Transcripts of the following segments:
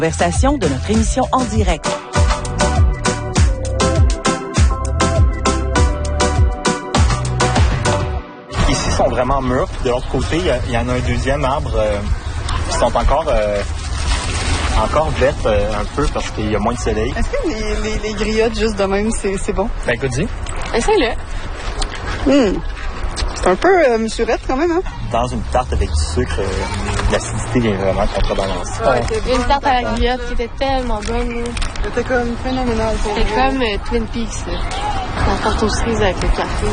Conversation de notre émission en direct. Ici sont vraiment mûrs. De l'autre côté, il y en a un deuxième arbre qui sont encore vertes un peu parce qu'il y a moins de soleil. Est-ce que les griottes juste de même, c'est bon? Ben écoute-y. Essaye-le. C'est un peu mesurette quand même, hein? Dans une tarte avec du sucre, l'acidité vient vraiment contrebalancer. Une tarte à la griotte qui était tellement bonne. C'était comme phénoménal. C'était comme Twin Peaks. La tarte aux cerises avec le café.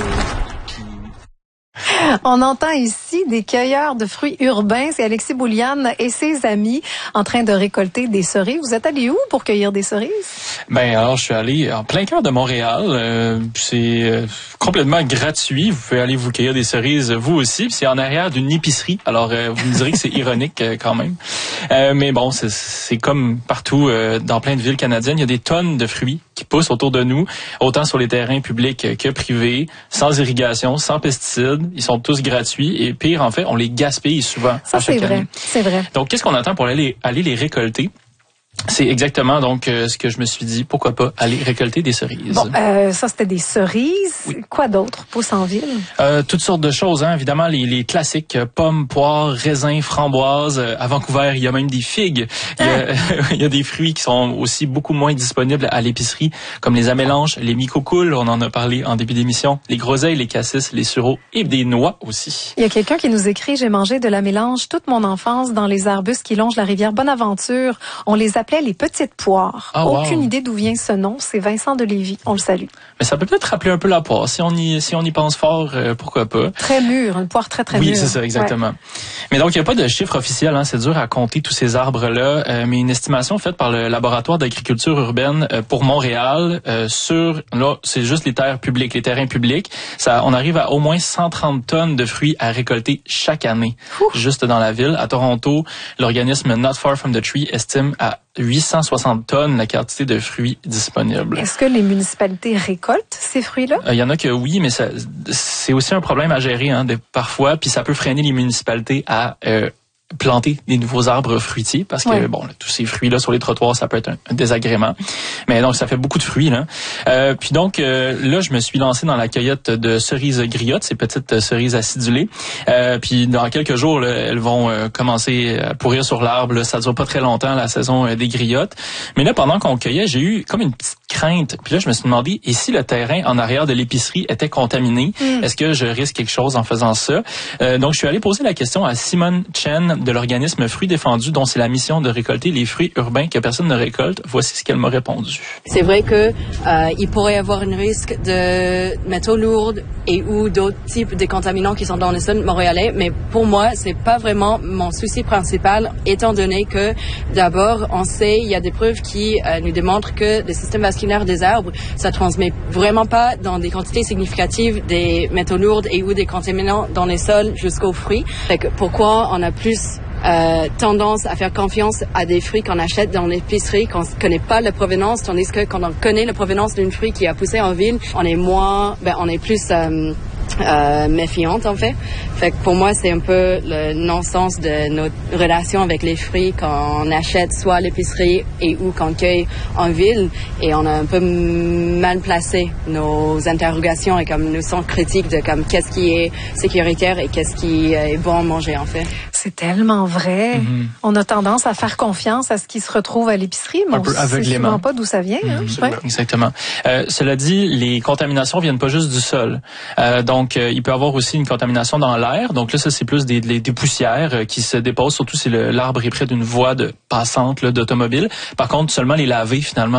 On entend ici des cueilleurs de fruits urbains. C'est Alexis Bouliane et ses amis en train de récolter des cerises. Vous êtes allés où pour cueillir des cerises? Ben alors, je suis allé en plein cœur de Montréal. C'est complètement gratuit. Vous pouvez aller vous cueillir des cerises vous aussi. Puis c'est en arrière d'une épicerie. Alors, vous me direz que c'est ironique quand même. Mais bon, c'est comme partout dans plein de villes canadiennes. Il y a des tonnes de fruits qui poussent autour de nous, autant sur les terrains publics que privés, sans irrigation, sans pesticides. Ils sont tous gratuits et pire, en fait, on les gaspille souvent. Ça, c'est vrai. C'est vrai. Donc, qu'est-ce qu'on attend pour aller les récolter? C'est exactement donc ce que je me suis dit. Pourquoi pas aller récolter des cerises? Bon, ça c'était des cerises. Oui. Quoi d'autre pousse en ville? Toutes sortes de choses, hein. Évidemment, les classiques pommes, poires, raisins, framboises. À Vancouver, il y a même des figues. Il y a des fruits qui sont aussi beaucoup moins disponibles à l'épicerie, comme les amélanches, les micocoules, on en a parlé en début d'émission, les groseilles, les cassis, les sureaux et des noix aussi. Il y a quelqu'un qui nous écrit: j'ai mangé de la mélange toute mon enfance dans les arbustes qui longent la rivière Bonaventure. On les appelait les petites poires. Aucune idée d'où vient ce nom. C'est Vincent de Lévis. On le salue. Mais ça peut peut-être rappeler un peu la poire. Si on y pense fort, pourquoi pas. Très mûre. Une poire très, très mûre. Oui, c'est ça, exactement. Ouais. Mais donc, il n'y a pas de chiffre officiel. Hein. C'est dur à compter tous ces arbres-là. Mais une estimation faite par le laboratoire d'agriculture urbaine pour Montréal là, c'est juste les terres publiques, les terrains publics. On arrive à au moins 130 tonnes de fruits à récolter chaque année. Juste dans la ville. À Toronto, l'organisme Not Far From the Tree estime à 860 tonnes la quantité de fruits disponibles. Est-ce que les municipalités récoltent ces fruits-là? Il y en a que oui, mais c'est aussi un problème à gérer parfois, puis ça peut freiner les municipalités à planter des nouveaux arbres fruitiers parce que bon, tous ces fruits-là sur les trottoirs, ça peut être un désagrément. Mais donc, ça fait beaucoup de fruits, là. Puis donc, là, je me suis lancé dans la cueillette de cerises griottes, ces petites cerises acidulées. Puis dans quelques jours, là, elles vont commencer à pourrir sur l'arbre. Là. Ça dure pas très longtemps, la saison des griottes. Mais là, pendant qu'on cueillait, j'ai eu comme une petite crainte. Puis là, je me suis demandé, et si le terrain en arrière de l'épicerie était contaminé? Est-ce que je risque quelque chose en faisant ça? Donc, je suis allé poser la question à Simone Chen de l'organisme Fruits Défendus, dont c'est la mission de récolter les fruits urbains que personne ne récolte. Voici ce qu'elle m'a répondu. C'est vrai que il pourrait y avoir un risque de métaux lourds et ou d'autres types de contaminants qui sont dans le sol montréalais, mais pour moi, c'est pas vraiment mon souci principal, étant donné que d'abord, on sait, il y a des preuves qui nous démontrent que le système vasculaire des arbres, ça transmet vraiment pas dans des quantités significatives des métaux lourds et ou des contaminants dans les sols jusqu'aux fruits. Fait que pourquoi on a plus tendance à faire confiance à des fruits qu'on achète dans l'épicerie, qu'on ne connaît pas la provenance, tandis que quand on connaît la provenance d'un fruit qui a poussé en ville, on est plus méfiante en fait. Fait que pour moi, c'est un peu le non-sens de notre relation avec les fruits qu'on achète soit à l'épicerie et ou qu'on cueille en ville, et on a un peu mal placé nos interrogations et comme nous sommes critiques de comme qu'est-ce qui est sécuritaire et qu'est-ce qui est bon à manger en fait. C'est tellement vrai. On a tendance à faire confiance à ce qui se retrouve à l'épicerie, mais on ne sait souvent pas d'où ça vient. Exactement. Cela dit, les contaminations viennent pas juste du sol. Donc, il peut y avoir aussi une contamination dans l'air. Donc là, ça, c'est plus des poussières qui se déposent, surtout si l'arbre est près d'une voie passante d'automobile. Par contre, seulement les laver, finalement,